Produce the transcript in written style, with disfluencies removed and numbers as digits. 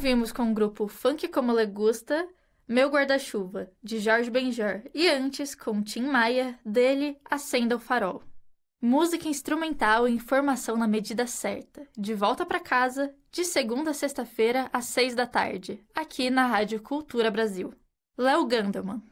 ouvimos com o grupo Funk Como Le Gusta, Meu Guarda-Chuva, de Jorge Benjor, e antes, com Tim Maia, dele, Acenda o Farol. Música instrumental e informação na medida certa, de volta para casa, de segunda a sexta-feira, às 6 da tarde, aqui na Rádio Cultura Brasil. Léo Gandelman.